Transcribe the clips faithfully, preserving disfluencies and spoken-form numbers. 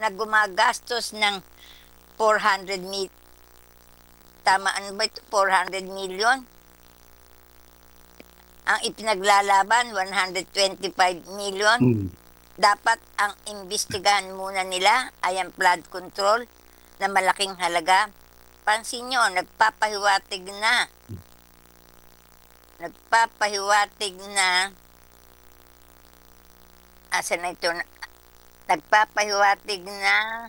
na gumagastos ng four hundred mil tama ano ba ito, four hundred million? Ang ipinaglalaban, one hundred twenty-five million. Hmm. Dapat ang imbestigahan muna nila ay ang flood control na malaking halaga. Pansin nyo, nagpapahiwatig na. Nagpapahiwatig na. Asa na ito? Nagpapahiwatig na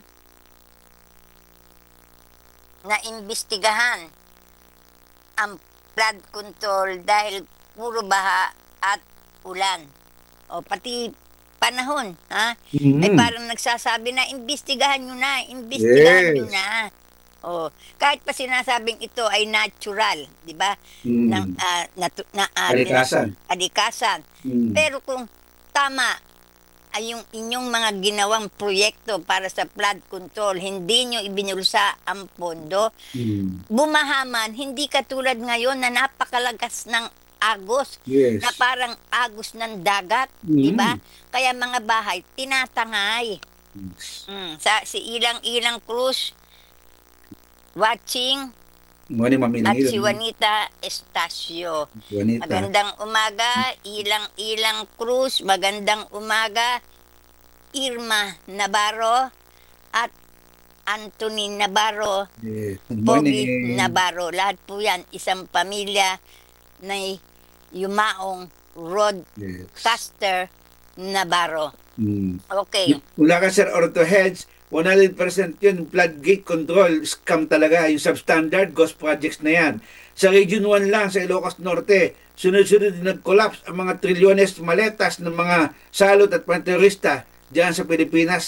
na imbestigahan ang flood control dahil puro baha at ulan. O pati panahon, ha? Mhm. Ay parang nagsasabi na, imbestigahan nyo na, imbestigahan nyo Yes. na. O, kahit pa sinasabing ito ay natural, di ba? Hmm. Ng, ah, natu- na, ah, Kalikasan. kalikasan. Hmm. Pero kung tama ay yung inyong mga ginawang proyekto para sa flood control, hindi nyo ibinulsa ang pondo, Hmm. bumahaman, hindi katulad ngayon na napakalakas ng agos, Yes. na parang agos ng dagat, Mhm. di ba? Kaya mga bahay, tinatangay. Yes. Mm, sa si Ilang-Ilang Cruz, watching, Morning, Ma'am at Ilang. si Juanita Estacio. Juanita. Magandang umaga, Ilang-Ilang Cruz. Magandang umaga, Irma Navarro at Anthony Navarro, Yes. Good Pogi morning. Navarro. Lahat po yan, isang pamilya na yumaong Roadcaster Yes. Navarro. Hmm. Okay. Mula ka, Sir Orto Heads, one hundred percent yun, floodgate control, scam talaga, yung substandard ghost projects na yan. Sa Region one lang, sa Ilocos Norte, sunod-sunod din nag-collapse ang mga trilyones maletas ng mga salot at mga terorista diyan sa Pilipinas.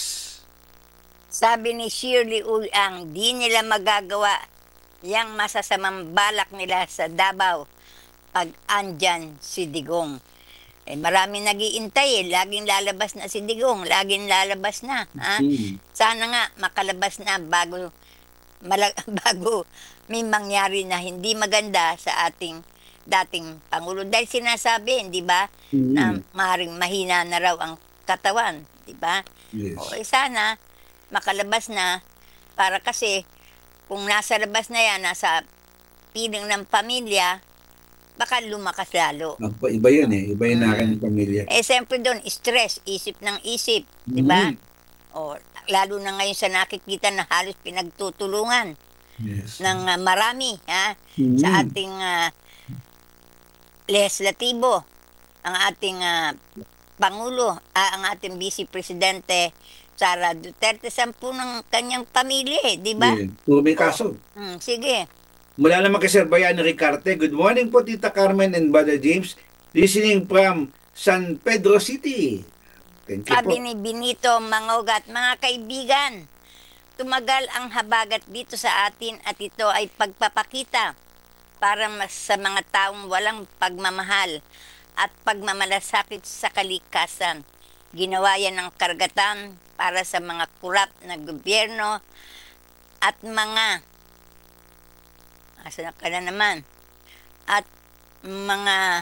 Sabi ni Shirley Ulang, di nila magagawa yang masasamang balak nila sa Davao pag andyan si Digong. Eh, marami nag-iintay eh. Laging lalabas na si Digong. Laging lalabas na. Ha? Hmm. Sana nga makalabas na bago, mala- bago may mangyari na hindi maganda sa ating dating Pangulo. Dahil sinasabi, di ba, Hmm. na maaaring mahina na raw ang katawan. Di ba? Yes. O eh, sana makalabas na para kasi kung nasa labas na yan, nasa piling ng pamilya, baka lumakas lalo. Ang pa- Iba yun eh. Iba yun na Mm. akin ng pamilya. Eh, siyempre doon, stress, isip ng isip, di ba? Mhm. O, lalo na ngayon sa nakikita na halos pinagtutulungan Yes. ng ah, marami, ha? Mhm. Sa ating ah, legislatibo, ang ating ah, Pangulo, ah, ang ating Vice Presidente, Sara Duterte, sampu ng kanyang pamilya, eh, di ba? Yeah. Puro may kaso. Mm, sige. Mula naman kay Sir Bayani Ricarte, good morning po Tita Carmen and Brother James, listening from San Pedro City. Thank you Sabi po. ni Benito Mangogat, mga kaibigan, tumagal ang habagat dito sa atin at ito ay pagpapakita para mas sa mga taong walang pagmamahal at pagmamalasakit sa kalikasan. Ginawa yan ng karagatan para sa mga kurap na gobyerno at mga asa na ka na naman at mga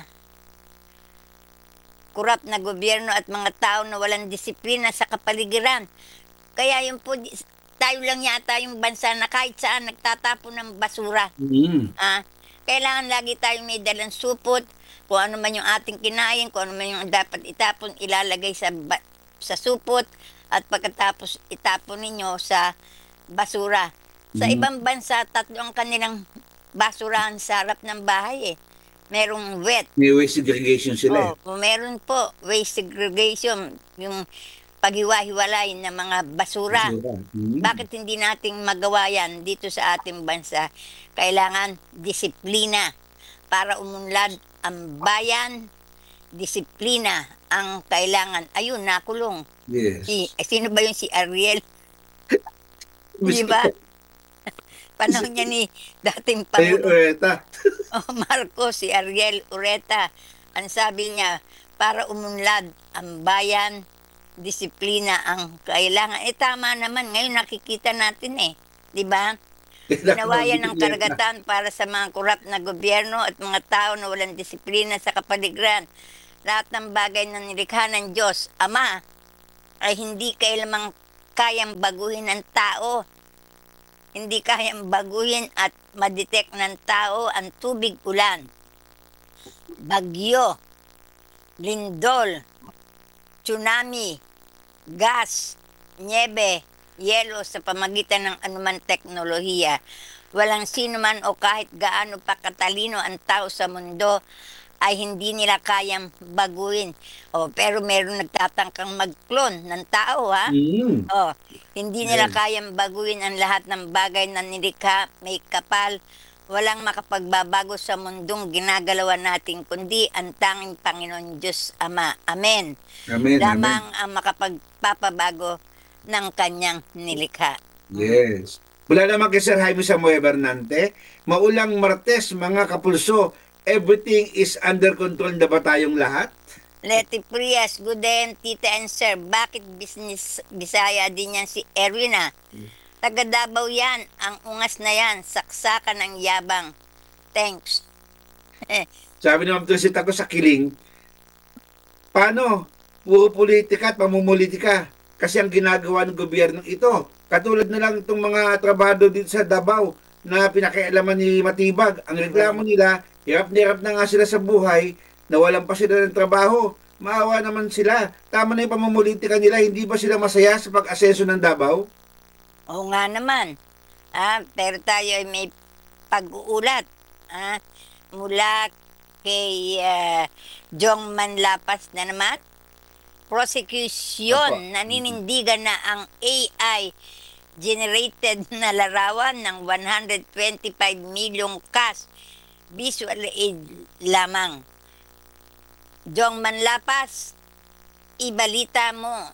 kurap na gobyerno at mga tao na walang disiplina sa kapaligiran. Kaya yung po, tayo lang yata yung bansa na kahit saan nagtatapon ng basura. Mm. Ah, kailangan lagi tayong may dalang supot, kung ano man yung ating kinain, kung ano man yung dapat itapon, ilalagay sa, ba- sa supot, at pagkatapos itapon ninyo sa basura. Sa Mhm. ibang bansa, tatlo ang kanilang basurahan sa harap ng bahay eh. Merong wet. May waste segregation sila eh. Oh, meron po, waste segregation, yung paghiwa-hiwalay ng mga basura. Mm. Bakit hindi nating magawa yan dito sa ating bansa? Kailangan disiplina para umunlad ang bayan. Disiplina ang kailangan. Ayun, nakulong. Yes. Si, eh, sino ba yun? Si Ariel? Di ba? Panahon niya ni dating Ay, Pangulo Ureta. oh, Marcos, si Ariel Ureta. Ang sabi niya, para umunlad ang bayan, disiplina ang kailangan. Eh tama naman, ngayon nakikita natin eh. Di ba? Ginawa yan ng karagatan para sa mga korap na gobyerno at mga tao na walang disiplina sa kapaligiran. Lahat ng bagay na nilikha ng Diyos, Ama, ay hindi kailamang kayang baguhin ng tao. Hindi kayang baguhin at madetect ng tao ang tubig ulan, bagyo, lindol, tsunami, gas, niebe, yelo sa pamagitan ng anumang teknolohiya. Walang sino man o kahit gaano pa katalino ang tao sa mundo ay hindi nila kayang baguhin. O, pero meron nagtatangkang mag-clone ng tao, ha? Mm. Oh, hindi nila Yes. kayang baguhin ang lahat ng bagay na nilikha, may kapal. Walang makapagbabago sa mundong ginagalawan natin, kundi ang tanging Panginoon Diyos Ama. Amen. Amen, Lamang amen. ang makapagpapabago ng kanyang nilikha. Yes. Mula naman kay Sir Jaime Samuel Bernante, maulang Martes, mga kapulso, everything is under control na ba tayong lahat? Leti Prias, good day, tita and sir. Bakit business Bisaya din yan si Erwina? Taga Davao yan, ang ungas na yan, saksakan ng yabang. Thanks. Sabi naman to si Tago sa Kiling, paano? Puro politika at pamumulitika. Kasi ang ginagawa ng gobyernong ito, katulad na lang itong mga trabado dito sa Davao na pinakialaman ni Matibag. Ang reklamo nila, hirap na hirap na nga sila sa buhay, nawalan pa sila ng trabaho. Maawa naman sila. Tama na yung pamumulitika nila, hindi ba sila masaya sa pag-asenso ng Davao? Oo nga naman. Ah, pero tayo ay may pag-uulat. Ah, mula kay ah, Jong Manlapas na naman. Prosecution, Opo. naninindigan na ang A I generated na larawan ng one hundred twenty-five million cash visual aid lamang. Jong Manlapas, ibalita mo.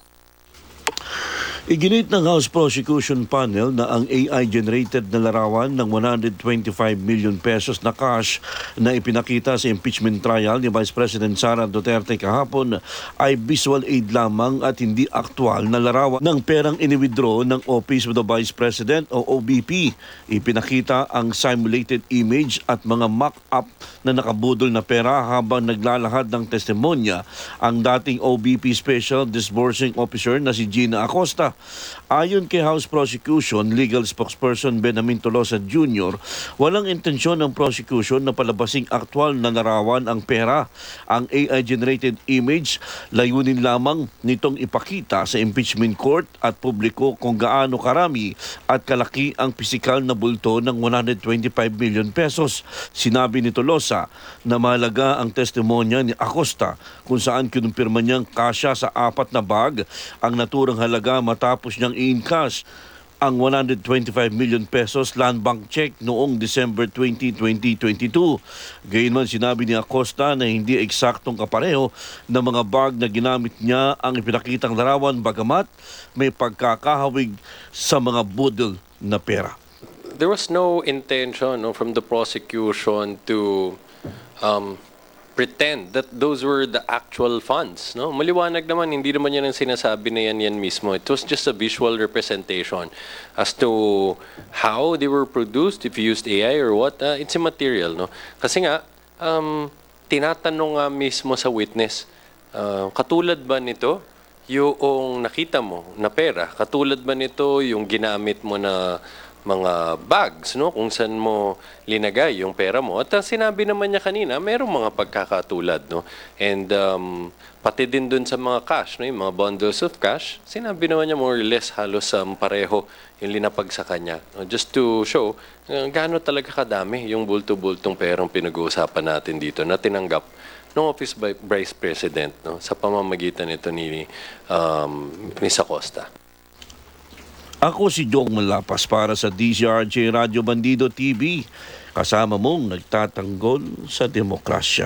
Iginit ng House Prosecution Panel na ang A I-generated na larawan ng one hundred twenty-five million pesos na cash na ipinakita sa impeachment trial ni Vice President Sara Duterte kahapon ay visual aid lamang at hindi aktual na larawan ng perang iniwithdraw ng Office of the Vice President o O B P. Ipinakita ang simulated image at mga mock-up na nakabudol na pera habang naglalahad ng testimonya ang dating O B P Special Disbursing Officer na si Gina Acosta. Ayon kay House Prosecution Legal Spokesperson Benjamin Tolosa Junior, walang intensyon ng prosecution na palabasing aktwal na larawan ang pera. Ang A I-generated image, layunin lamang nitong ipakita sa impeachment court at publiko kung gaano karami at kalaki ang pisikal na bulto ng one hundred twenty-five million pesos. Sinabi ni Tolosa na mahalaga ang testimonya ni Acosta kung saan kinumpirma niyang kasya sa apat na bag ang naturang halaga matapos niyang i-encash ang one hundred twenty-five million pesos land bank check noong December twentieth, twenty twenty-two. Gayunman sinabi ni Acosta na hindi eksaktong kapareho na mga bag na ginamit niya ang ipinakitang larawan bagamat may pagkakahawig sa mga budol na pera. There was no intention no, from the prosecution to um, pretend that those were the actual funds. No? Maliwanag naman, hindi naman yan ang sinasabi na yan yan mismo. It was just a visual representation as to how they were produced, if you used A I or what. Uh, it's immaterial. No? Kasi nga, um, tinatanong nga mismo sa witness, uh, katulad ba nito yung nakita mo na pera? Katulad ba nito yung ginamit mo na mga bags, no? Kung saan mo linagay yung pera mo. At uh, sinabi naman niya kanina, mayroong mga pagkakatulad, no? And um, pati din dun sa mga cash, no? Yung mga bundles of cash, sinabi naman niya more or less halos um, pareho yung linapag sa kanya. No? Just to show uh, gaano talaga kadami yung bulto-bultong perang pinag-uusapan natin dito na tinanggap ng Office by Vice President, no? Sa pamamagitan nito ni um, Miz Acosta. Ako si Jong Malapas para sa D Z R J Radio Bandido T V. Kasama mong nagtatanggol sa demokrasya.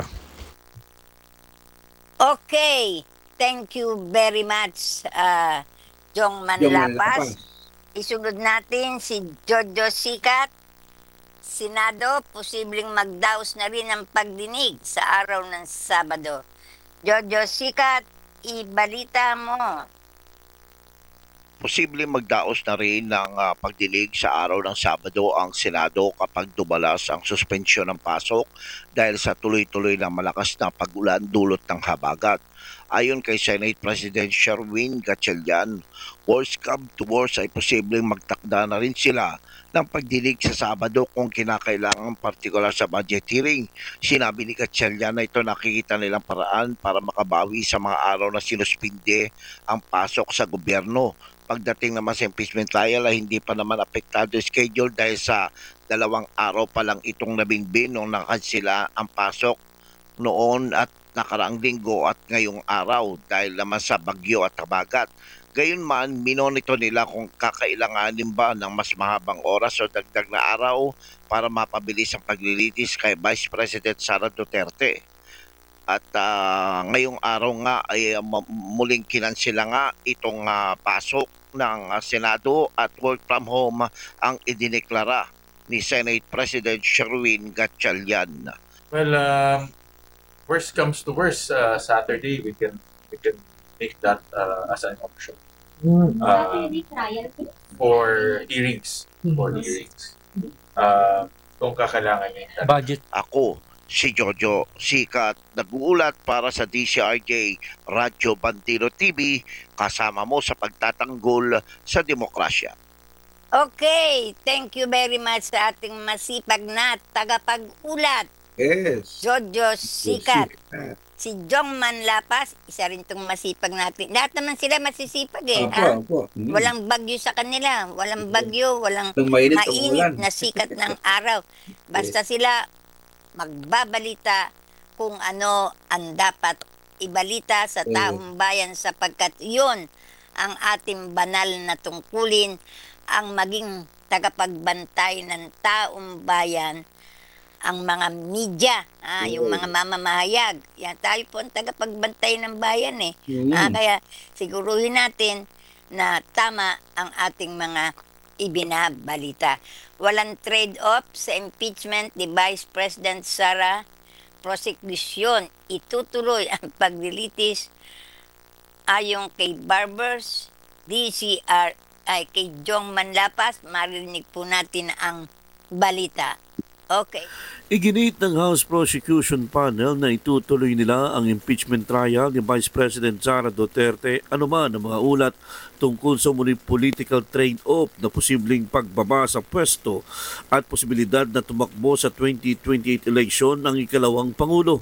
Okay, thank you very much, uh, Jong Manlapas. Isunod natin si Jojo Sikat. Senado, posibleng magdaos na rin ang pagdinig sa araw ng Sabado. Jojo Sikat, ibalita mo. posible magdaos na rin ng ah, pagdinig sa araw ng Sabado ang Senado kapag dumalas ang suspensyon ng pasok dahil sa tuloy-tuloy na malakas na pag-ulan dulot ng habagat. Ayon kay Senate President Sherwin Gatchalian, worst come to worst ay posibleng magtakda na rin sila ng pagdinig sa Sabado kung kinakailangan partikular sa budget hearing. Sinabi ni Gatchalian na ito nakikita nilang paraan para makabawi sa mga araw na sinuspinde ang pasok sa gobyerno. Pagdating naman sa impeachment trial ay hindi pa naman apektado yung schedule dahil sa dalawang araw pa lang itong nabinbin nung nakansila ang pasok noon at nakaraang linggo at ngayong araw dahil naman sa bagyo at habagat. Gayunman, minonito nila kung kakailanganin ba ng mas mahabang oras o dagdag na araw para mapabilis ang paglilitis kay Vice President Sara Duterte. At uh, ngayong araw nga ay uh, muling kinansila nga itong uh, pasok ng uh, Senado at work from home ang idineklara ni Senate President Sherwin Gatchalian. Well, um, worst comes to worst, uh, Saturday we can we can make that uh, as an option uh, for hearings. For hearings. Uh, kung kakailangan niya. Budget. Ako, si Jojo Sikat, nag-uulat para sa D C R J Radyo Bandino T V, kasama mo sa pagtatanggol sa demokrasya. Okay, thank you very much sa ating masipag na tagapag-ulat. Yes. Jojo Sikat. Sikat. Si Jong Manlapas, isa rin itong masipag natin. Lahat naman sila masisipag eh. Opo, ha? opo. Mm. Walang bagyo sa kanila. Walang bagyo, walang Nung mainit ang mainit ulan. na sikat ng araw. Basta sila magbabalita kung ano ang dapat ibalita sa taong bayan sapagkat yun ang ating banal na tungkulin, ang maging tagapagbantay ng taong bayan, ang mga media, ah, yung mga mamamahayag. Yan, tayo po ang tagapagbantay ng bayan eh. Mm. Ah, kaya siguruhin natin na tama ang ating mga ibinabalita. Walang trade-off sa impeachment ni Vice President Sara. Prosecution, itutuloy ang paglilitis ayon kay Barbers, D C R, ay kay Jong Manlapas. Marinig po natin ang balita. Okay. Iginit ng House Prosecution Panel na itutuloy nila ang impeachment trial ni Vice President Sara Duterte anuman ang mga ulat tungkol sa muli political trade-off na posibleng pagbaba sa pwesto at posibilidad na tumakbo sa twenty twenty-eight election ng ikalawang Pangulo.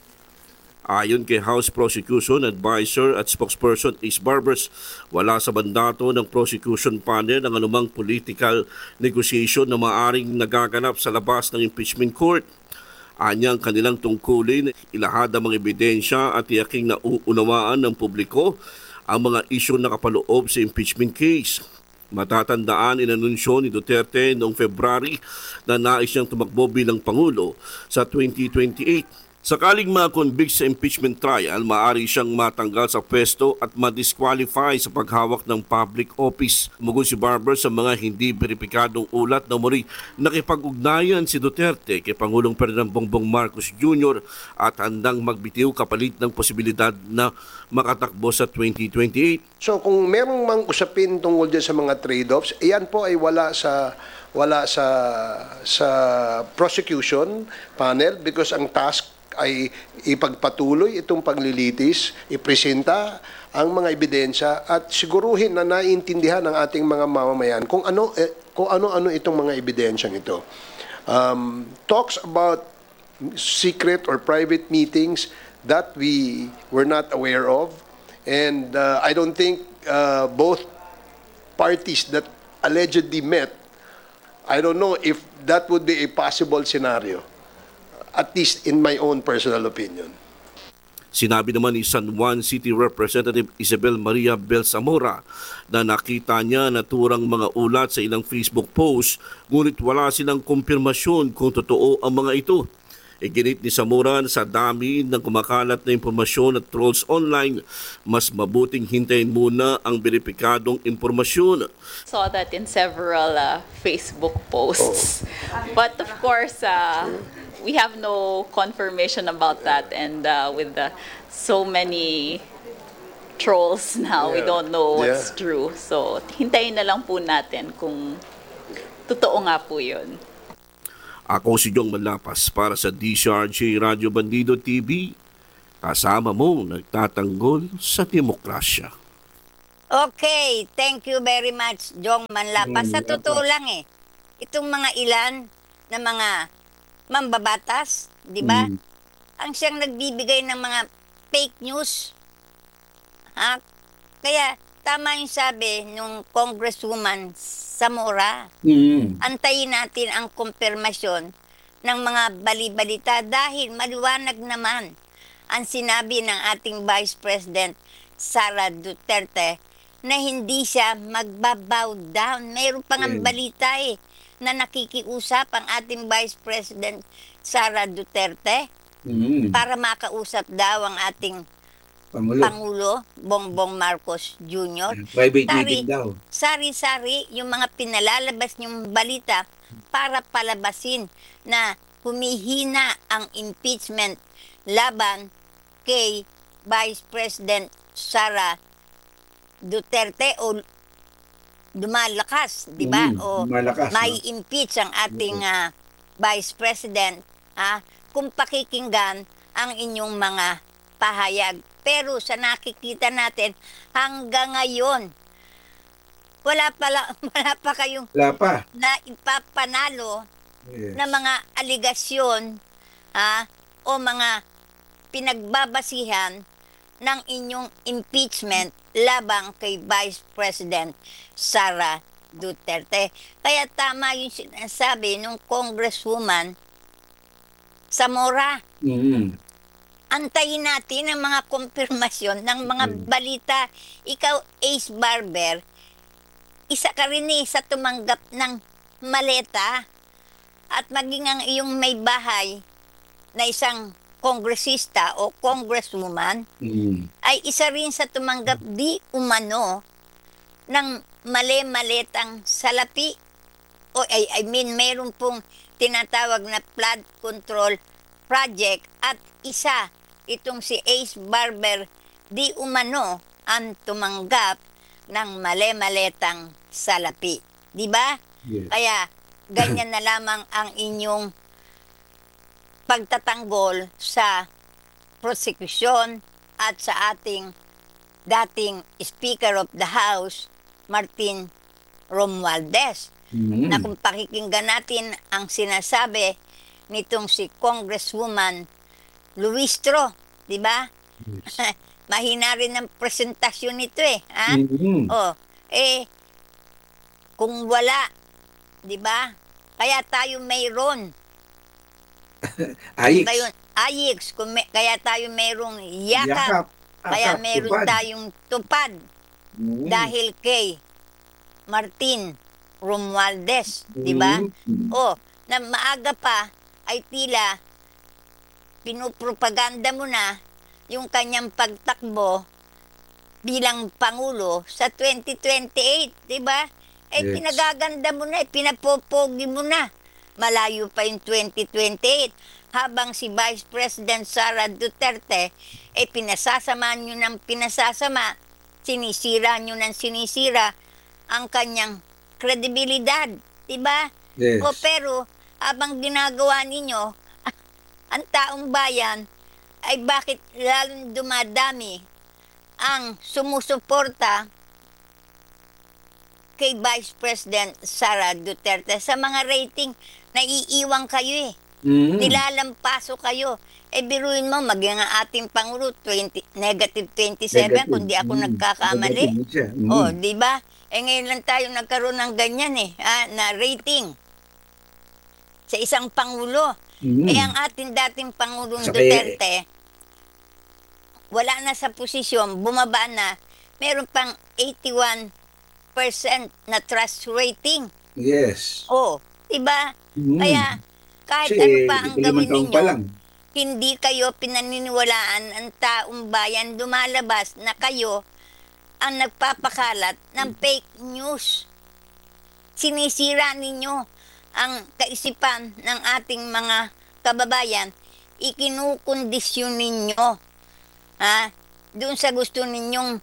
Ayon kay House Prosecution Advisor at Spokesperson Ace Barbers, wala sa mandato ng prosecution panel ang anumang political negotiation na maaring nagaganap sa labas ng impeachment court. Anyang kanilang tungkulin, ilahad ang mga ebidensya at tiyaking nauunawaan ng publiko ang mga isyong nakapaloob sa impeachment case. Matatandaan, inanunsyo ni Duterte noong February na nais niyang tumakbo bilang Pangulo sa twenty twenty-eight. Sakaling ma-convict sa impeachment trial, maaari siyang matanggal sa pwesto at ma-disqualify sa paghawak ng public office. Mugon si Barber sa mga hindi beripikadong ulat na muli nakipag-ugnayan si Duterte kay Pangulong Ferdinand Bongbong Marcos Junior at handang magbitiw kapalit ng posibilidad na makatakbo sa twenty twenty-eight. So kung merong mang usapin tungkol dyan sa mga trade-offs, iyan po ay wala sa wala sa sa prosecution panel because ang task ay ipagpatuloy itong paglilitis, ipresenta ang mga ebidensya at siguruhin na naiintindihan ng ating mga mamamayan kung ano eh, kung ano-ano itong mga ebidensyang ito. Um, talks about secret or private meetings that we were not aware of, and uh, I don't think uh, both parties that allegedly met, I don't know if that would be a possible scenario, at least in my own personal opinion. Sinabi naman ni San Juan City Representative Isabel Maria Belsamora na nakita niya naturang mga ulat sa ilang Facebook post ngunit wala silang kumpirmasyon kung totoo ang mga ito. Iginit ni Zamora sa dami ng kumakalat na impormasyon at trolls online, mas mabuting hintayin muna ang beripikadong impormasyon. Saw that in several uh, Facebook posts. But of course, uh, we have no confirmation about that, and uh, with uh, so many trolls now. We Yeah. don't know what's Yeah. true. So, hintayin na lang po natin kung totoo nga po yun. Ako si Jong Malapas para sa D C R J Radio Bandido T V. Kasama mo nagtatanggol sa demokrasya. Okay, thank you very much, Jong Manlapas. Sa Mm, totoo lang eh, itong mga ilan na mga mambabatas, di ba? Mm. Ang siyang nagbibigay ng mga fake news. Ha? Kaya tama yung sabi nung Congresswoman Zamora. Mm. Antayin natin ang kumpirmasyon ng mga balibalita dahil maliwanag naman ang sinabi ng ating Vice President Sara Duterte na hindi siya magbabow down. Mayroon pang ang Yeah. balita eh na nakikiusap ang ating Vice President Sara Duterte Mm. para makausap daw ang ating Pangulo. Pangulo Bongbong Marcos Junior Private Sari- meeting daw. Sari-sari yung mga pinalalabas niyong balita para palabasin na humihina ang impeachment laban kay Vice President Sara Duterte o dumalakas, di ba? Mm, O lumalakas, no? may impeach ang ating ah, Vice President ah, kung pakikinggan ang inyong mga pahayag. Pero sa nakikita natin hanggang ngayon wala pala wala pa kayong Wala pa. na ipapanalo Yes. na mga aligasyon ah, o mga pinagbabasihan ng inyong impeachment labang kay Vice President Sara Duterte. Kaya tama yung sinasabi ng Congresswoman Zamora. Mm. Antayin natin ang mga kumpirmasyon ng mga balita. Ikaw, Ace Barber, isa ka rin eh sa tumanggap ng maleta at maging ang iyong may bahay na isang kongresista o congresswoman Mm. ay isa rin sa tumanggap di umano ng mali-maletang salapi. O ay, I mean, meron pong tinatawag na flood control project at isa itong si Ace Barber di umano ang tumanggap ng mali-maletang salapi. Di ba? Yes. Kaya ganyan na lamang ang inyong pagtatanggol sa prosecution at sa ating dating Speaker of the House, Martin Romualdez. Mm. Na kung pakikinggan natin ang sinasabi nitong si Congresswoman Luistro, di ba? Mahina rin ang presentasyon nito eh. Ha? Mm. Oh, eh, kung wala, di ba? Kaya tayo mayroon. Ayik. Tayo, ayix, kung may, kaya tayo mayroong yakap. Yakap. Kaya Akap, mayroon tupad. tayong tupad Mm. dahil kay Martin Romualdez, di ba? Mm. Oh, na maaga pa ay tila pinupropaganda mo na yung kanyang pagtakbo bilang Pangulo sa twenty twenty-eight, di ba? Eh, Yes. pinagaganda mo na, eh, pinapopogi mo na. Malayo pa yung twenty twenty-eight. Habang si Vice President Sara Duterte, eh, pinasasama nyo ng pinasasama, sinisira nyo ng sinisira ang kanyang kredibilidad, di ba? Yes. O pero, habang ginagawa ninyo, ang taong bayan ay bakit lalong dumadami ang sumusuporta kay Vice President Sara Duterte. Sa mga rating, naiiwang kayo eh. Mm. Nilalampaso kayo. Eh, biruin mo, maging ang ating Pangulo, twenty, negative twenty-seven, Negative. kung di ako Mm. nagkakamali. Negative siya. Mm. Oh, di ba? Eh, ngayon lang tayo nagkaroon ng ganyan eh, ah, na rating sa isang Pangulo. Mm. Eh, ang ating dating Pangulong Saka- Duterte, wala na sa posisyon, bumaba na, meron pang eighty-one percent na trust rating. Yes. Oh, diba? Mm. Kaya, kahit Kasi ano pa ang limang gawin taon ninyo, pa lang. hindi kayo pinaniniwalaan ang taong bayan, lumalabas na kayo ang nagpapakalat ng fake news. Sinisira ninyo ang kaisipan ng ating mga kababayan, ikinukondisyon ninyo ha, doon sa gusto ninyong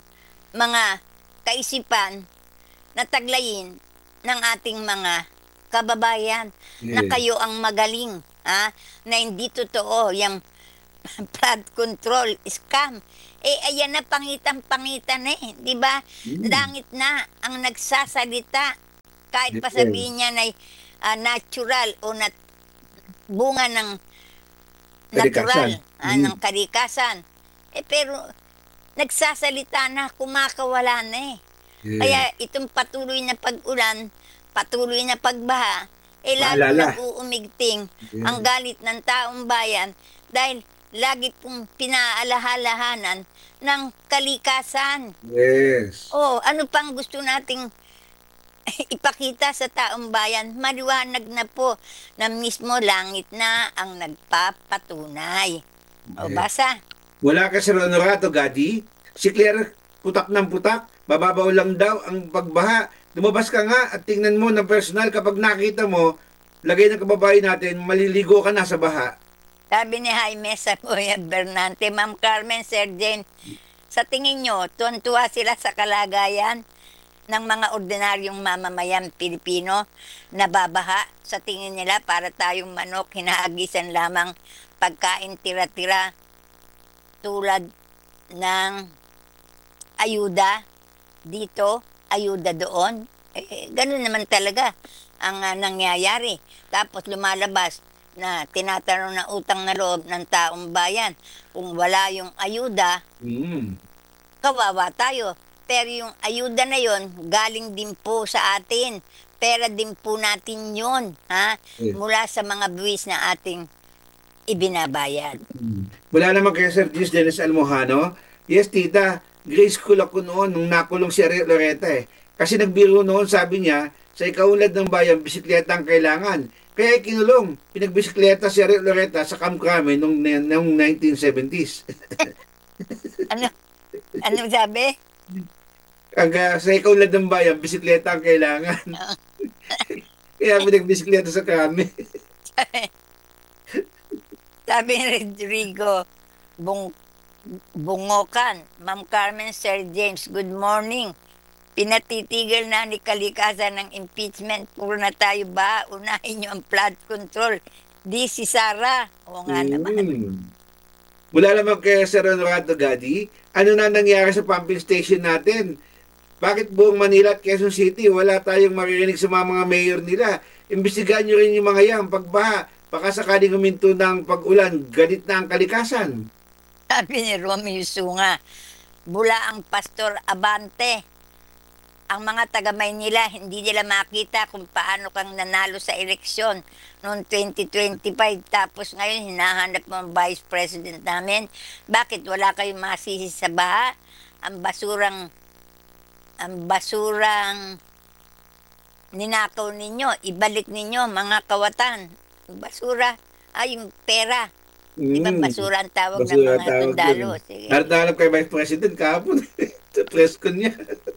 mga kaisipan na taglayin ng ating mga kababayan na Yeah. kayo ang magaling, ha? Na hindi totoo yung flood control scam. Eh, ayan na, pangitan-pangitan eh, di ba? Mm. Langit na ang nagsasalita. Kahit pa Yes. sabihin niya na ah, natural o nat bunga ng natural, Kalikasan. ah, Mm. ng kalikasan. Eh, pero nagsasalita na, kumakawala na eh. Yeah. Kaya itong patuloy na pag-ulan, patuloy na pagbaha, eh lalo Maalala. nag-uumigting Yeah. ang galit ng taong bayan dahil lagi pong pinaalahalahanan ng kalikasan. Yes. Oh, ano pang gusto nating ipakita sa taong bayan? Maliwanag na po na mismo langit na ang nagpapatunay. O Yeah. basa? Wala ka sa Honorato, Gadi. Si Claire, putak ng putak. Bababaw lang daw ang pagbaha. Lumabas ka nga at tingnan mo ng personal kapag nakita mo, lagay ng kababayan natin, maliligo ka na sa baha. Sabi ni Jaime Saboya Bernante, Ma'am Carmen, Sir Jane, sa tingin nyo, tuwan-tuwa sila sa kalagayan ng mga ordinaryong mamamayan Pilipino na babaha. Sa tingin nila, para tayong manok, hinaagisan lamang pagkain tira-tira tulad ng ayuda dito, ayuda doon. Eh, ganun naman talaga ang ah, nangyayari. Tapos lumalabas na tinatanong na utang na loob ng taong bayan. Kung wala yung ayuda, Mm. kawawa tayo. Pero yung ayuda na yon galing din po sa atin. Pera din po natin yon, ha? Yes. Mula sa mga buwis na ating ibinabayad. Wala naman kay Sir Gis Dennis Almojano. Yes, tita. Grade school ako noon nung nakulong si Ariel Loretta eh. Kasi nagbiro noon, sabi niya, sa ikaulad ng bayan, bisikleta ang kailangan. Kaya kinulong. Pinagbisikleta si Ariel Loretta sa Camp Crame nung, nung nineteen seventies. Ano? Ano sabi? Ang uh, sa ikaulad ng bayan, bisikleta ang kailangan. Kaya pinagbisikleta sa Crame. Sabi ni Rodrigo Bung Bungokan, Ma'am Carmen, Sir James, good morning. Pinatitigil na ni kalikasan ng impeachment. Puro na tayo ba? Unahin niyo ang flood control. Di si Sara. O nga naman. Mm. Wala naman kay Sir Honorato, Gadi. Ano na nangyari sa pumping station natin? Bakit buong Manila at Quezon City wala tayong maririnig sa mga, mga mayor nila? Imbestigahan nyo rin yung mga yan, pagbaha. Baka sakaling huminto ng pag-ulan, galit na ang kalikasan. Sabi ni Romeo Sunga, bula ang Pastor Abante. Ang mga taga Maynila, hindi nila makita kung paano kang nanalo sa eleksyon noong twenty twenty-five. Tapos ngayon, hinahanap mo ang Vice President namin. Bakit wala kayong masisi sa baha? Ang basurang, ang basurang ninakaw ninyo, ibalik ninyo mga kawatan. Basura, ay yung pera. Di ba Mm. basura ang tawag ng Basura mga tawag sundalo? yun. Sige. Harap kay Vice President kahapon sa press con niya.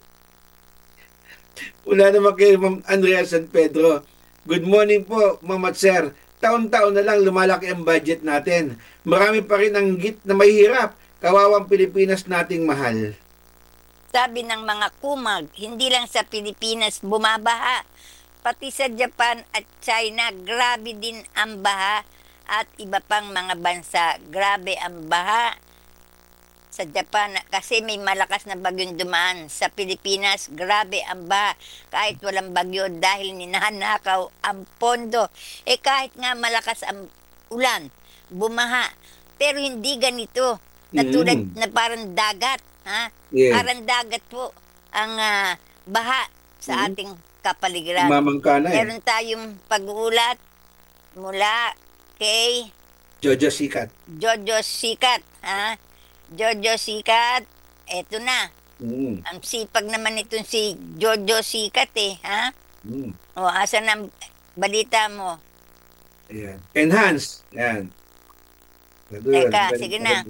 Wala naman kay Ma'am Andrea San Pedro. Good morning po, Ma'am at Sir. Taon-taon na lang lumalaki ang budget natin. Marami pa rin ang git na may hirap. Kawawang Pilipinas nating mahal. Sabi ng mga kumag, hindi lang sa Pilipinas bumabaha. Pati sa Japan at China, grabe din ang baha. At iba pang mga bansa, grabe ang baha. Sa Japan, kasi may malakas na bagyong dumaan. Sa Pilipinas, grabe ang baha. Kahit walang bagyo dahil ninanakaw ang pondo. Eh kahit nga malakas ang ulan, bumaha. Pero hindi ganito. Na tulad Mm. na parang dagat. Ha? Yeah. Parang dagat po ang ah, baha sa Mm. ating kapaligiran. Mamangka na eh. Meron tayong pag-uulat mula kay Jojo Sikat. Jojo Sikat. Ha? Jojo Sikat, eto na. Mm. Ang sipag naman itong si Jojo Sikat eh. Ha? Mm. O, asan ang balita mo? Ayan. Enhance. Ayan. Teka, sige na.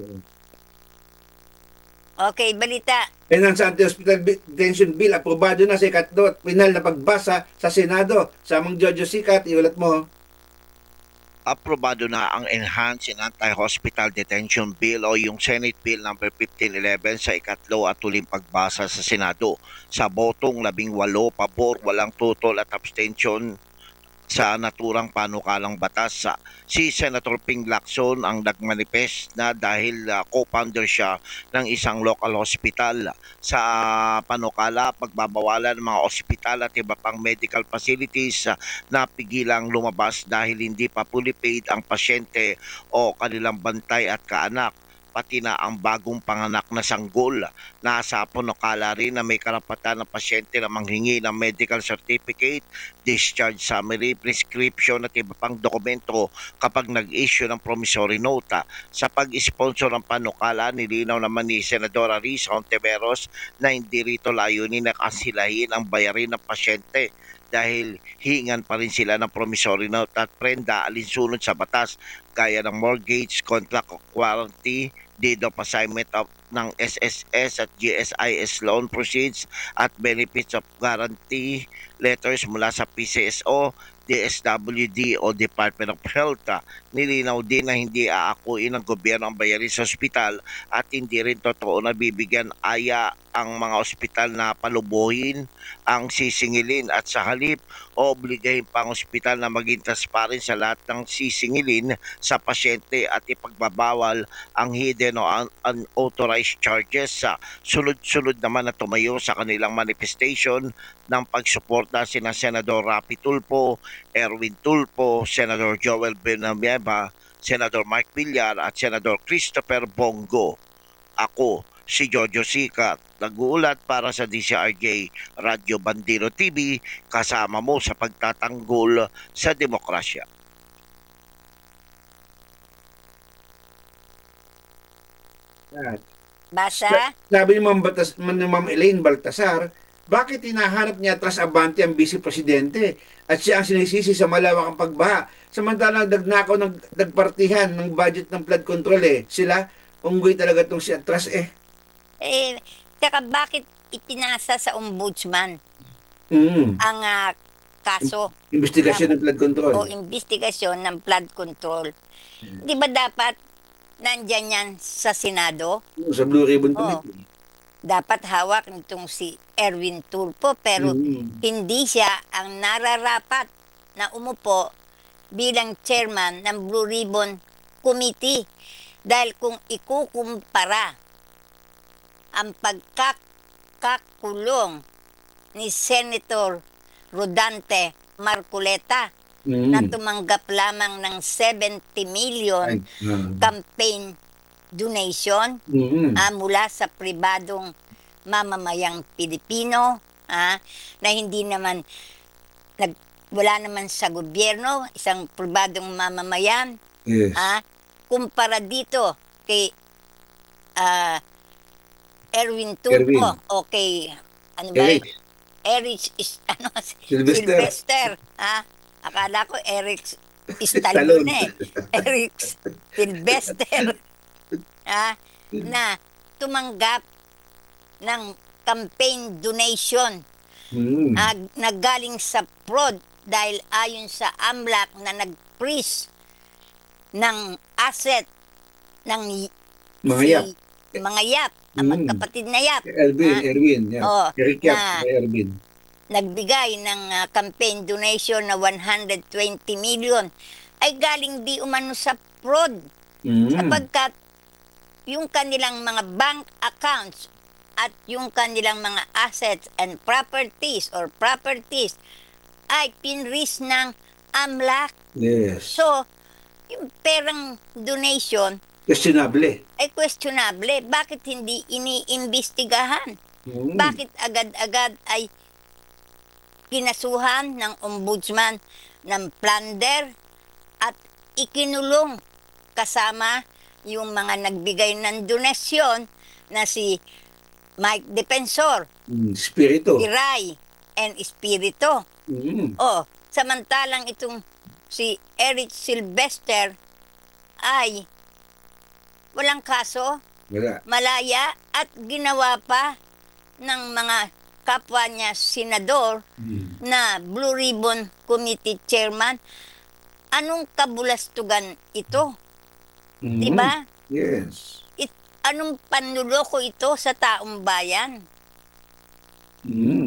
Okay, balita. Enhance Anti-Hospital Bi- Detention Bill. Aprobado na sa ikatlo at final na pagbasa sa Senado. Samang Jojo Sikat, iulat mo. aprobado na ang Enhanced and Anti-Hospital Detention Bill o yung Senate Bill number fifteen eleven sa ikatlo at huling pagbasa sa Senado. Sa botong labing walo pabor, walang tutol at abstention sa naturang panukalang batas. Sa si Senator Ping Lacson ang nagmanifest na dahil uh, co-founder siya ng isang local hospital. Sa panukala, pagbabawalan ng mga ospital at iba pang medical facilities uh, na pigilang lumabas dahil hindi pa fully paid ang pasyente o kanilang bantay at kaanak, pati na ang bagong panganak na sanggol. Nasa panukala rin na may karapatan ng pasyente na manghingi ng medical certificate, discharge summary, prescription at iba pang dokumento kapag nag-issue ng promissory note. Sa pag-sponsor ng panukala, nilinaw naman ni Senadora Risa Hontiveros na hindi rito layunin na kansilahin ang bayarin ng pasyente dahil hingan pa rin sila ng promissory note at prenda alinsunod sa batas gaya ng mortgage, contract of warranty, deed of assignment of ng S S S at G S I S loan proceeds at benefits of guarantee letters mula sa P C S O, D S W D o Department of Health. Nilinaw din na hindi aakuin ng gobyerno ang bayarin sa ospital at hindi rin totoo na bibigyan aya ang mga ospital na palubuhin ang sisingilin at sa halip obligahin pa ang ospital na maging transparent sa lahat ng sisingilin sa pasyente at ipagbabawal ang hidden o un- unauthorized charges. Sa sunod-sunod naman na tumayo sa kanilang manifestation ng pagsuporta sina Senador Rapi Tulfo, Erwin Tulfo, Senador Joel Villanueva, Senador Mark Villar at Senador Christopher Bongo. Ako, si Jojo Sikat, nag-uulat para sa D C R J Radyo Bandido T V, kasama mo sa pagtatanggol sa demokrasya. At Basa? sabi ni Ma'am, Batas, ni Ma'am Elaine Baltasar, bakit hinahanap niya atras abante ang Vice Presidente at siya ang sinisisi sa malawakang pagbaha? Samantalang nagnakaw ng nagpartihan ng budget ng flood control eh. Sila, unggoy talaga itong si atras eh. Eh, teka, bakit ipinasa sa ombudsman Mm. ang ah, kaso Investigasyon ng flood control. o investigasyon ng flood control? Di ba dapat nandyan yan sa Senado? Sa Blue Ribbon Oo. Committee. Dapat hawak nitong si Erwin Tulfo pero Mm. hindi siya ang nararapat na umupo bilang chairman ng Blue Ribbon Committee. Dahil kung ikukumpara ang pagkakakulong ni Senator Rodante Marcoleta Mm. na tumanggap lamang ng seventy million Ay, ah. campaign donation Mm. ah, mula sa pribadong mamamayang Pilipino ah, na hindi naman nag, wala naman sa gobyerno, isang pribadong mamamayan Yes. ah, kumpara dito kay ah, Erwin Tulfo Erwin. o kay ano ba Eric. yun? Eric is, ano, Sylvester. Sylvester ah, akala ko Eric Stallone Eric Sylvester ah, na tumanggap ng campaign donation Mm. ah, na galing sa fraud dahil ayon sa AMLAC na nag-freeze ng asset ng y- Mga si- yap. mga yap, ang Mm. magkapatid na yap. Erwin, Ah, Erwin. Yeah. Oo, Eric Yap, na- Erwin. nagbigay ng ah, campaign donation na one hundred twenty million ay galing di umano sa fraud Mm. sapagkat yung kanilang mga bank accounts at yung kanilang mga assets and properties or properties ay pinris ng AMLAC. Yes. So, yung perang donation Questionable. ay questionable. Bakit hindi iniimbestigahan? Mm. Bakit agad-agad ay kinasuhan ng ombudsman ng plunder at ikinulong kasama yung mga nagbigay ng donasyon na si Mike Defensor, Mm. Spirito. Kiray, and Espirito. Mm. Oh, samantalang itong si Eric Sylvester ay walang kaso, Wala. malaya at ginawa pa ng mga kapwa niya senador Mm. na Blue Ribbon Committee Chairman Anong kabulastugan ito? Mhm. Di ba? Yes. It, anong panluloko ito sa taong bayan? Mhm.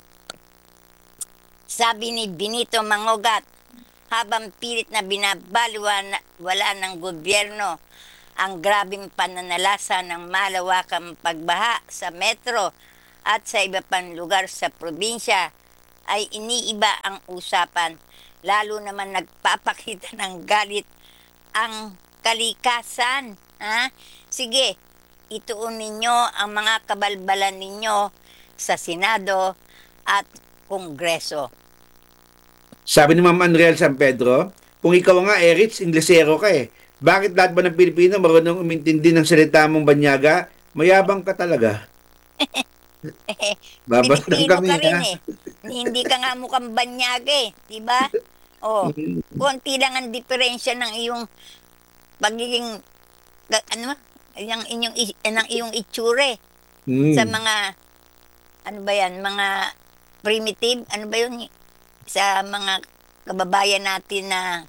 Sabi ni Benito Mangogat, habang pilit na binabaliwan wala ng gobyerno ang grabing pananalasa ng malawakang pagbaha sa metro at sa iba pang lugar sa probinsya, ay iniiba ang usapan. Lalo naman nagpapakita ng galit ang kalikasan. Ha? Sige, ituon ninyo ang mga kabalbalan ninyo sa Senado at Kongreso. Sabi ni Ma'am Anriel San Pedro, kung ikaw nga, Erich, Inglesero ka eh. Bakit lahat ba ng Pilipino marunong umintindi ng salita mong banyaga? Mayabang ka talaga. Babalang Pilipino kami, ka rin ha? eh. Hindi ka nga mukhang banyaga eh. Diba? Oh, konti lang ang diferensya ng iyong pagiging, ga- ano, yung inyong, i- ng iyong itsure Mm. sa mga, ano ba yan, mga primitive, ano ba yun, sa mga kababayan natin na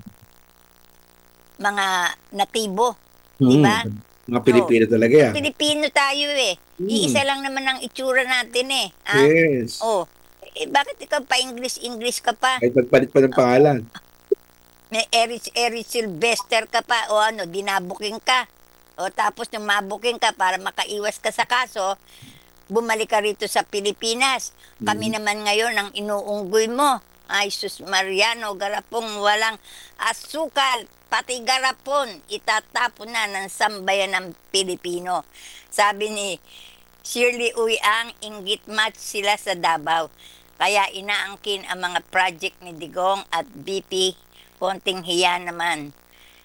mga natibo. Di ba? Mm. Mga Pilipino talaga yan. Pilipino tayo eh. Mm. Iisa lang naman ang itsura natin eh. Ah? Yes. Oh, eh, bakit ikaw pa English-English ka pa? Kahit magpalit pa ng pangalan. May Erich, Erich Sylvester ka pa o ano, dinabuking ka. O tapos nung mabuking ka para makaiwas ka sa kaso, bumalik ka rito sa Pilipinas. Kami naman ngayon ang inuunggoy mo. Ay, sus Mariano, garapong walang asukal, pati garapon, itatapon na ng sambayan ng Pilipino. Sabi ni Shirley Uyang, inggit match sila sa Davao. Kaya inaangkin ang mga project ni Digong at B P, konting hiya naman.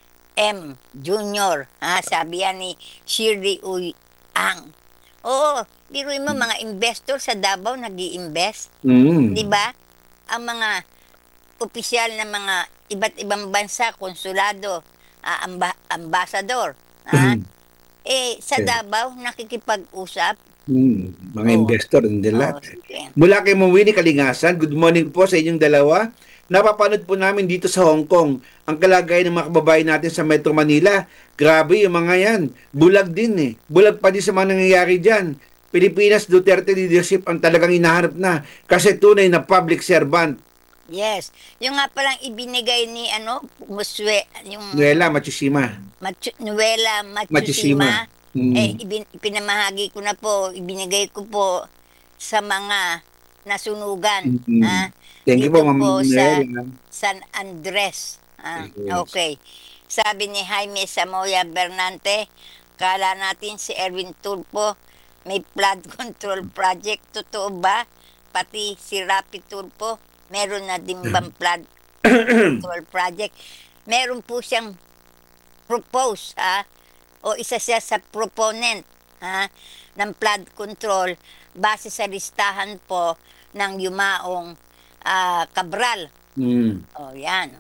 M. Junior, ha, sabi yan ni Shirley Uyang. Oo, biruin mo, mga investor sa Davao nag-i-invest. Mm. Di ba? Ang mga opisyal na mga iba't ibang bansa, konsulado, ah, amba, ambasador, ha? Eh, sa Okay. Davao, nakikipag-usap. Mm. Mga Oo. investor, hindi Oo, lahat. sige. Mula kay Ma'am Winnie Kalingasan, good morning po sa inyong dalawa. Napapanood po namin dito sa Hong Kong ang kalagayan ng mga kababayan natin sa Metro Manila. Grabe yung mga yan. Bulag din eh. Bulag pa din sa mga nangyayari dyan. Pilipinas Duterte leadership ang talagang hinahanap na kasi tunay na public servant. Yes. Yung nga palang ibinigay ni, ano, Muswe, yung Nuela Machishima. Machu, Nuela Matsusima, Matsusima. Mm. eh, ibin, ipinamahagi ko na po, ibinigay ko po sa mga nasunugan. Mm. Ha? Thank you Dito po, Ma'am po sa Nuela. San Andres. Ah, Yes. okay. Sabi ni Jaime Samoya Bernante, kala natin si Erwin Tulfo may flood control project. Totoo ba? Pati si Rapi Tulfo, meron na din bang flood control project? Meron po siyang propose, ha? O isa siya sa proponent, ha? Ng flood control base sa listahan po ng yumaong ah, Cabral. Mm. O, yan.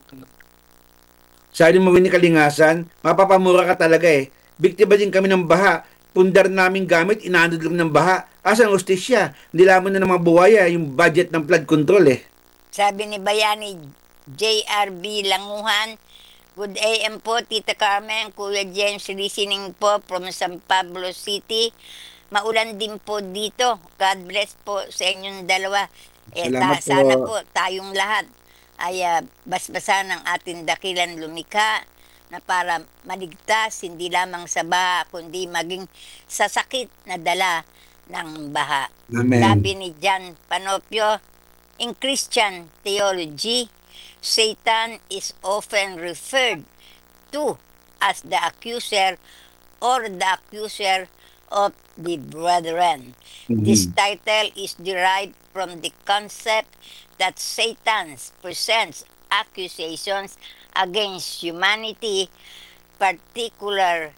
Sabi mo ni Kalingasan, mapapamura ka talaga eh. Biktima din kami ng baha. Pundar naming gamit, inanod lang ng baha. Asa ang ustisya? Nilaman na ng mga buhaya yung budget ng flood control eh. Sabi ni Bayani J R B Languhan, good A M po, Tita Carmen, Kuya James, listening po from San Pablo City. Maulan din po dito. God bless po sa inyong dalawa. Eh, Salamat ta- sana po. po tayong lahat ay ah, basbasan ng ating dakilan lumikha na para maligtas hindi lamang sa baha kundi maging sa sakit na dala ng baha. Amen. Sabi ni John Panopio, in Christian theology, Satan is often referred to as the accuser or the accuser of the brethren. This title is derived from the concept that Satan presents accusations against humanity, particular,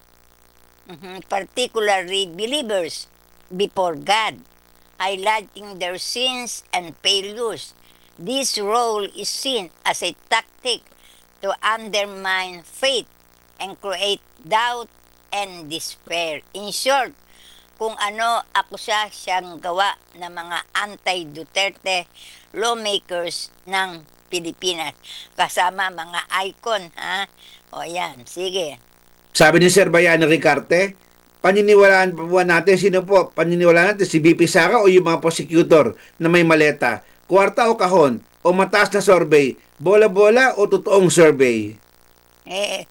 mhm, particularly believers, before God, highlighting their sins and failures. This role is seen as a tactic to undermine faith and create doubt and despair. In short, kung ano akusa siyang gawa ng mga anti-Duterte lawmakers ng Pilipinas. Kasama mga icon, ha? O yan, sige. Sabi ni Sir Bayani Ricarte, paniniwalaan pa ba natin, sino po? Paniniwalaan natin si B P Sara o yung mga prosecutor na may maleta? Kwarta o kahon? O mataas na survey? Bola-bola o totoong survey? Eh,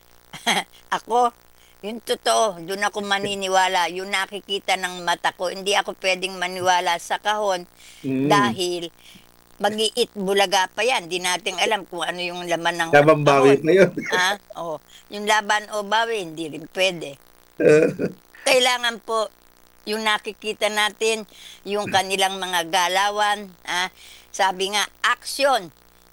ako, yung totoo, doon ako maniniwala. Yung nakikita ng mata ko, hindi ako pwedeng maniwala sa kahon Mm. dahil mag-iit bulaga pa yan. Di natin alam kung ano yung laman ng Labang bawi kahon. pa yun. Ah, oh, yung laban o bawi, hindi rin pwede. Kailangan po yung nakikita natin, yung kanilang mga galawan. Ah, sabi nga, action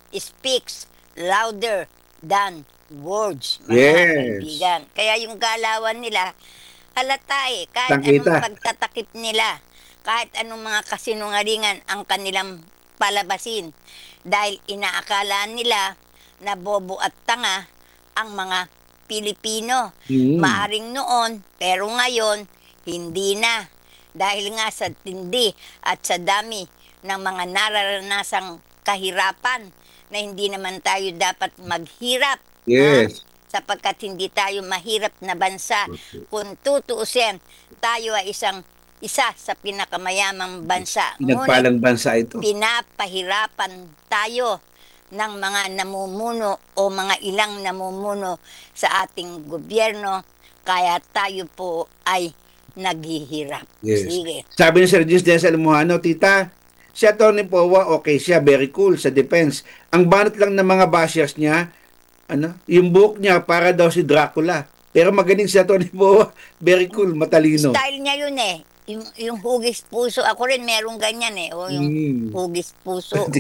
speaks louder than words, mga Yes. kaibigan. Kaya yung galawan nila, halata eh. Kahit Tangkita. anong pagtatakip nila, kahit anong mga kasinungalingan ang kanilang palabasin. Dahil inaakala nila na bobo at tanga ang mga Pilipino. Mm. Maaring noon, pero ngayon, hindi na. Dahil nga sa tindi at sa dami ng mga nararanasang kahirapan na hindi naman tayo dapat maghirap. Yes. Ha? Sapagkat hindi tayo mahirap na bansa. Kung tutuusin, tayo ay isang isa sa pinakamayamang bansa. Pinagpalang bansa ito. Pinapahirapan tayo ng mga namumuno o mga ilang namumuno sa ating gobyerno, kaya tayo po ay naghihirap. Yes. Sige. Sabi ni Sir Gis Denzel Mujano, tita, si Atty. Powa, okay siya, very cool sa defense. Ang banat lang ng mga bashers niya, ano, yung buhok niya para daw si Dracula. Pero magaling si Atty. Powa, very cool, matalino. Style niya yun eh. Yung, yung hugis puso, ako rin merong ganyan eh. O yung Mm. hugis puso. o,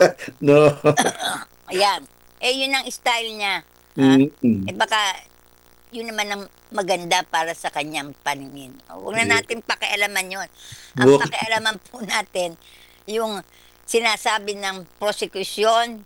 No. ayan. Eh yun ang style niya. Ha? Mm-mm. Eh baka yun naman ang maganda para sa kanyang paningin. Huwag na natin pakialaman yun. Ang Buhok. pakialaman po natin, yung sinasabi ng prosecution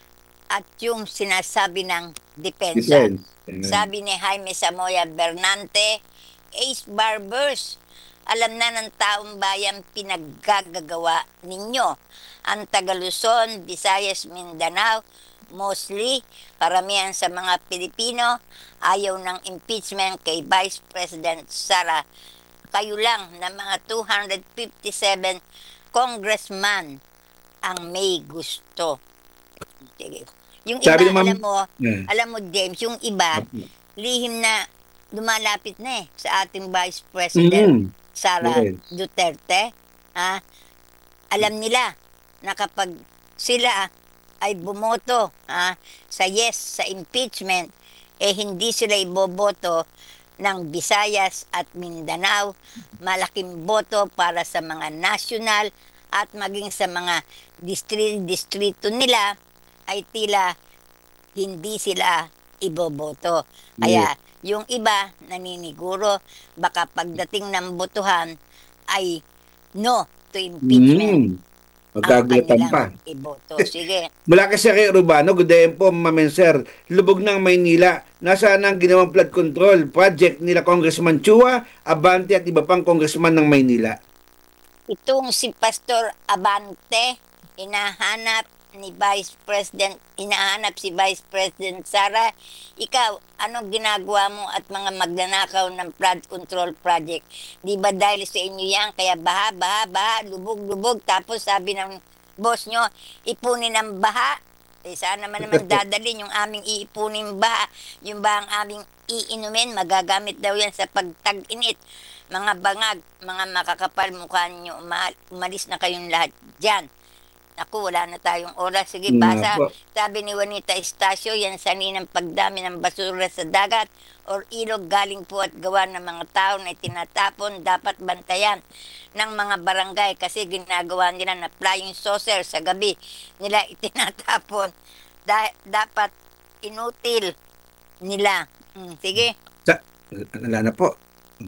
at yung sinasabi ng depensa. Defense. Ayan. Sabi ni Jaime Samoya Bernante, Ace Barbers, alam na ng taong bayan pinaggagawa ninyo. Ang taga Luzon, Visayas, Mindanao, mostly, karamihan sa mga Pilipino, ayaw ng impeachment kay Vice President Sara. Kayo lang na mga two hundred fifty-seven congressman ang may gusto. Sige. Yung iba, Sabi ni Ma'am- alam mo, Yeah. alam mo, James, yung iba, lihim na lumalapit na eh sa ating Vice President Mm. Sara Yes. Duterte. Ha? Alam nila na kapag sila ay bumoto ha, sa yes sa impeachment, eh hindi sila iboboto ng Visayas at Mindanao. Malaking boto para sa mga national at maging sa mga distri-distrito nila ay tila hindi sila iboboto. Kaya yung iba naniniguro baka pagdating ng botohan ay no to impeachment. Mm. Ang Magkagulatan pa. kanilang iboto. Sige. Mula kay Sir Urbano, good day po, Ma'am Sir. Lubog ng Maynila. Nasaan ang ginawang flood control project nila Congressman Chua, Abante at iba pang congressman ng Maynila? Itong si Pastor Abante, hinahanap ni Vice President, hinahanap si Vice President Sara. Ikaw, anong ginagawa mo at mga magnanakaw ng flood control project? Di ba dahil sa inyo yan, kaya baha, baha, baha, lubog, lubog, tapos sabi ng boss nyo, ipunin ang baha. Eh, sana naman naman dadalhin yung aming iipunin baha, yung ba ang aming iinumin, magagamit daw yan sa pagtag-init. Mga bangag, mga makakapal mukha nyo, uma- umalis na kayong lahat dyan. Naku, wala na tayong oras. Sige, Nga basa. po. Sabi ni Juanita Estacio, yan sani ng pagdami ng basura sa dagat or ilog galing po at gawa ng mga tao na itinatapon. Dapat bantayan ng mga barangay kasi ginagawa nila na flying saucer sa gabi nila itinatapon. Da- dapat inutil nila. Hmm, sige, Sa, wala na po.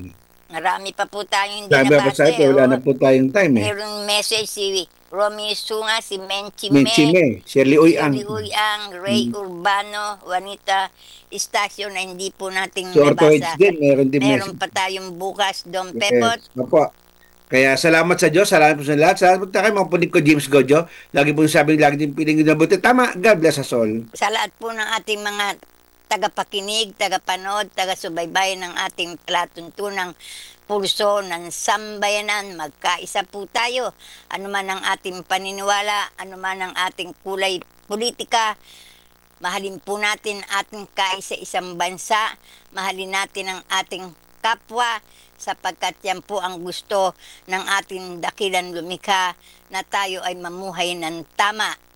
marami pa po tayong hindi Sabi ako nabasa. sa ito, wala oh. na po tayong time eh. Mayroong message si Romy Sunga, si Menchime, Menchime, Shirley Uyang. Shirley Uyang, Ray Urbano, Juanita Estacio na hindi po nating Si Ortoids nabasa. din, meron din Meron message. pa tayong bukas, Dom Yes. Pepot. Opo. Kaya salamat sa Diyos, salamat po sa lahat. Salamat na kayo mga punig ko, James Gojo. Lagi po sabi, lagi din piling na buti. Tama, God bless us all. Sa lahat po ng ating mga tagapakinig, tagapanood, taga-subaybay ng ating palatuntunang pulso ng sambayanan, magkaisa po tayo. Ano man ang ating paniniwala, ano man ang ating kulay politika, mahalin po natin ating kaisa-isang bansa, mahalin natin ang ating kapwa, sapagkat yan po ang gusto ng ating dakilang lumikha na tayo ay mamuhay ng tama